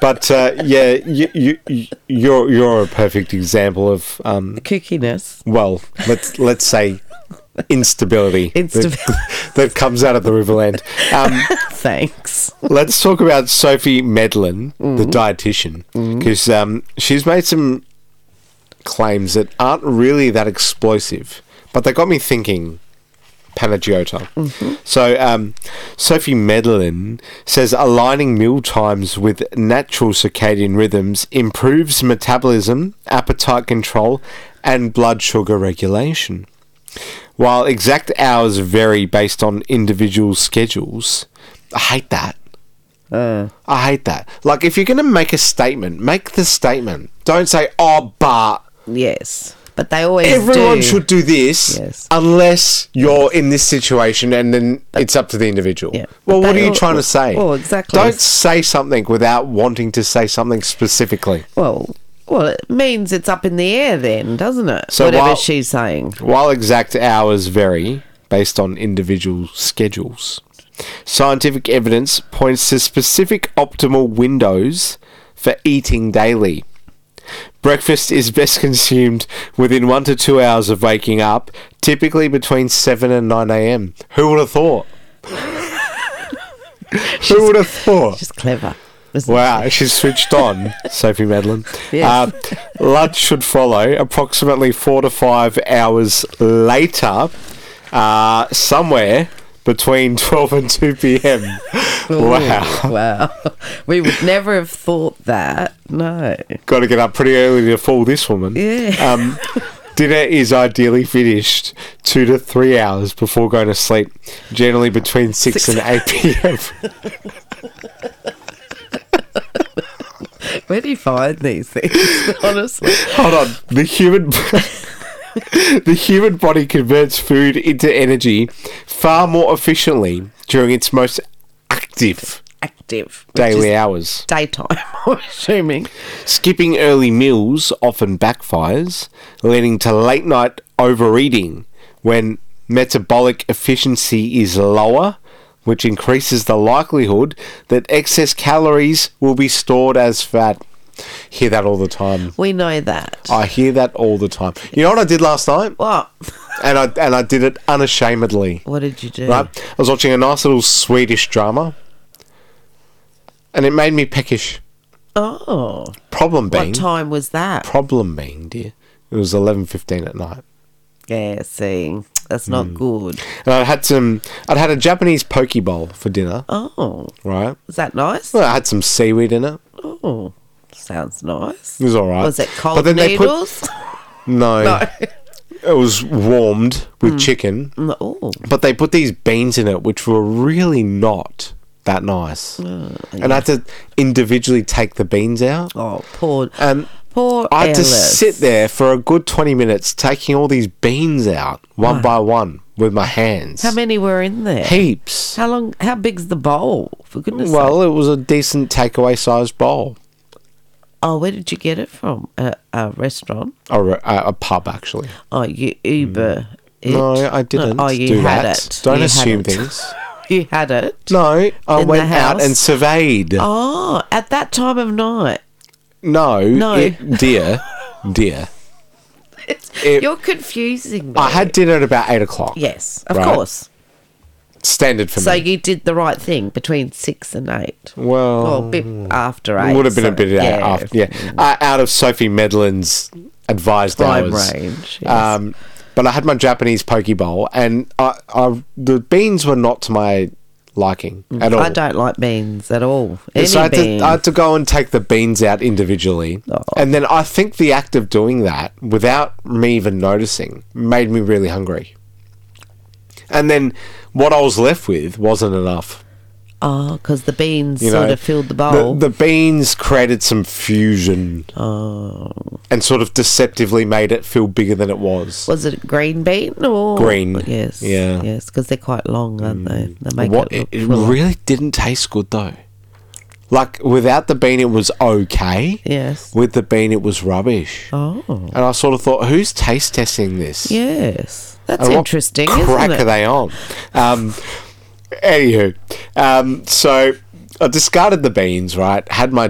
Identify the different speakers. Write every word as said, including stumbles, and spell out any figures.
Speaker 1: But uh, yeah, you, you, you, you're you're a perfect example of um,
Speaker 2: kookiness.
Speaker 1: Well, let's let's say instability,
Speaker 2: Instability.
Speaker 1: That, that comes out of the Riverland. Um,
Speaker 2: Thanks.
Speaker 1: let's talk about Sophie Medlin, mm. the dietitian, because mm. um, she's made some claims that aren't really that explosive, but they got me thinking. Panagiotta. Mm-hmm. So, um, Sophie Medlin says aligning meal times with natural circadian rhythms improves metabolism, appetite control, and blood sugar regulation. While exact hours vary based on individual schedules, I hate that. Uh. I hate that. Like, if you're going to make a statement, make the statement. Don't say, oh, but...
Speaker 2: Yes. But they always
Speaker 1: Everyone
Speaker 2: do.
Speaker 1: should do this
Speaker 2: yes.
Speaker 1: unless you're in this situation and then but, it's up to the individual.
Speaker 2: Yeah.
Speaker 1: Well, what are you
Speaker 2: all,
Speaker 1: trying to say?
Speaker 2: Well, exactly.
Speaker 1: Don't say something without wanting to say something specifically.
Speaker 2: Well, well, it means it's up in the air then, doesn't it?
Speaker 1: So
Speaker 2: Whatever
Speaker 1: while,
Speaker 2: she's saying.
Speaker 1: While exact hours vary based on individual schedules, scientific evidence points to specific optimal windows for eating daily. Breakfast is best consumed within one to two hours of waking up, typically between seven and nine a.m. Who would have thought? Who would have thought?
Speaker 2: She's clever.
Speaker 1: Wow,
Speaker 2: she?
Speaker 1: she's switched on, Sophie Medlin.
Speaker 2: Yes.
Speaker 1: Uh, lunch should follow approximately four to five hours later, uh, somewhere between twelve and two p.m. Wow.
Speaker 2: Wow. We would never have thought that. No.
Speaker 1: Got to get up pretty early to fool this woman.
Speaker 2: Yeah.
Speaker 1: Um, dinner is ideally finished two to three hours before going to sleep, generally between six, six. and eight p.m.
Speaker 2: Where do you find these things, honestly?
Speaker 1: Hold on. The human... The human body converts food into energy far more efficiently during its most active,
Speaker 2: active
Speaker 1: daily hours.
Speaker 2: Daytime, I'm assuming.
Speaker 1: Skipping early meals often backfires, leading to late night overeating when metabolic efficiency is lower, which increases the likelihood that excess calories will be stored as fat. Hear that all the time.
Speaker 2: We know that.
Speaker 1: I hear that all the time. You know what I did last night?
Speaker 2: What?
Speaker 1: And I and I did it unashamedly.
Speaker 2: What did you do?
Speaker 1: Right? I was watching a nice little Swedish drama, and it made me peckish.
Speaker 2: Oh.
Speaker 1: Problem being...
Speaker 2: What time was that?
Speaker 1: Problem being, dear, it was eleven fifteen at night.
Speaker 2: Yeah, see, that's not mm. good.
Speaker 1: And I had some... I'd had a Japanese poke bowl for dinner.
Speaker 2: Oh.
Speaker 1: Right?
Speaker 2: Was that nice?
Speaker 1: Well, I had some seaweed in it.
Speaker 2: Oh. Sounds nice.
Speaker 1: It was all right.
Speaker 2: Was it cold but then noodles?
Speaker 1: They put, no. no. It was warmed with mm. chicken.
Speaker 2: Oh.
Speaker 1: But they put these beans in it, which were really not that nice. Oh, yeah. And I had to individually take the beans out.
Speaker 2: Oh, poor.
Speaker 1: And
Speaker 2: poor
Speaker 1: I had
Speaker 2: Alice.
Speaker 1: to sit there for a good twenty minutes taking all these beans out, one oh. by one, with my hands.
Speaker 2: How many were in there?
Speaker 1: Heaps.
Speaker 2: How long? How big's the bowl? For goodness sake.
Speaker 1: Well, it was a decent takeaway sized bowl.
Speaker 2: Oh, where did you get it from? A, a restaurant?
Speaker 1: A, a, a pub, actually.
Speaker 2: Oh, you Uber
Speaker 1: mm.
Speaker 2: it?
Speaker 1: No, I didn't
Speaker 2: no, oh, you
Speaker 1: do
Speaker 2: had
Speaker 1: that.
Speaker 2: It.
Speaker 1: Don't
Speaker 2: you
Speaker 1: assume
Speaker 2: it.
Speaker 1: things.
Speaker 2: You had it?
Speaker 1: No, I went out and surveyed.
Speaker 2: Oh, at that time of night?
Speaker 1: No.
Speaker 2: No.
Speaker 1: It, dear, dear.
Speaker 2: It, You're confusing me.
Speaker 1: I had dinner at about eight o'clock.
Speaker 2: Yes, of
Speaker 1: right?
Speaker 2: course.
Speaker 1: Standard for
Speaker 2: so
Speaker 1: me.
Speaker 2: So you did the right thing between six and eight.
Speaker 1: Well,
Speaker 2: or a bit after eight.
Speaker 1: It would have been
Speaker 2: so,
Speaker 1: a bit
Speaker 2: yeah.
Speaker 1: after. Yeah, mm. uh, out of Sophie Medlin's advised
Speaker 2: Prime
Speaker 1: hours.
Speaker 2: range. Yes.
Speaker 1: Um, but I had my Japanese poke bowl, and I, I, the beans were not to my liking at all.
Speaker 2: I don't like beans at all. Any
Speaker 1: so I had,
Speaker 2: bean.
Speaker 1: to, I had to go and take the beans out individually,
Speaker 2: oh.
Speaker 1: and then I think the act of doing that without me even noticing made me really hungry. And then what I was left with wasn't enough.
Speaker 2: Oh, because the beans
Speaker 1: you
Speaker 2: sort
Speaker 1: know,
Speaker 2: of filled the bowl.
Speaker 1: The, the beans created some fusion.
Speaker 2: Oh.
Speaker 1: And sort of deceptively made it feel bigger than it was.
Speaker 2: Was it green bean or
Speaker 1: green?
Speaker 2: Yes.
Speaker 1: Yeah.
Speaker 2: Yes, because they're quite long, aren't they? They make
Speaker 1: what,
Speaker 2: it.
Speaker 1: It, it really didn't taste good though. Like without the bean, it was okay.
Speaker 2: Yes.
Speaker 1: With the bean, it was rubbish.
Speaker 2: Oh.
Speaker 1: And I sort of thought, who's taste testing this?
Speaker 2: Yes. That's
Speaker 1: and
Speaker 2: interesting,
Speaker 1: what
Speaker 2: isn't
Speaker 1: crack
Speaker 2: it?
Speaker 1: are they on? Um, anywho, um, so I discarded the beans, right? Had my